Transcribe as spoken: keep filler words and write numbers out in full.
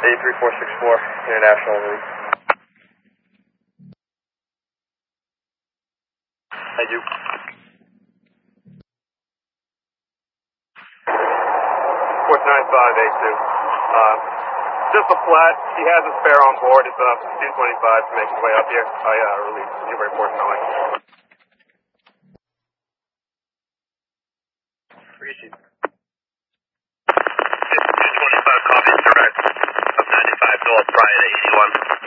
eight three four six four, international route. Thank you. Fourth nine five eight two. Uh, just a flat. He has a spare on board. It's uh two twenty five to make his way up here. I uh released Newbury Port knowing. Appreciate it. two twenty five copy direct. Up ninety five north, Brian eighty one.